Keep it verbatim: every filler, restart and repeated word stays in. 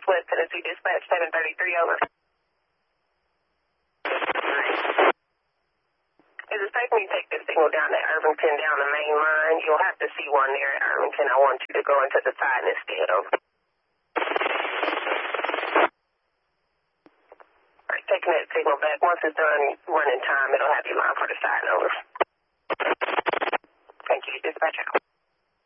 West Tennessee Dispatch seven thirty-three, over. Is it safe when you take this signal down to Irvington down the main line? You'll have to see one there at Irvington. I want you to go into the side instead, over. All right, taking that signal back. Once it's done running time, it'll have you line for the side, over. Thank you, dispatch out.